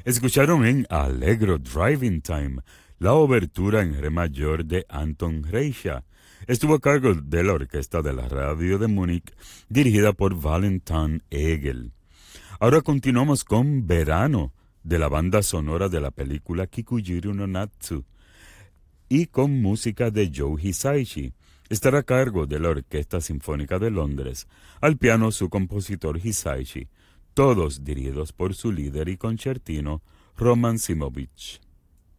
Escucharon en Allegro Driving Time la obertura en re mayor de Anton Reicha. Estuvo a cargo de la orquesta de la radio de Múnich, dirigida por Valentin Egel. Ahora continuamos con Verano, de la banda sonora de la película Kikujiro no Natsu, y con música de Joe Hisaishi. Estará a cargo de la Orquesta Sinfónica de Londres, al piano su compositor Hisaishi, todos dirigidos por su líder y concertino Roman Simovich.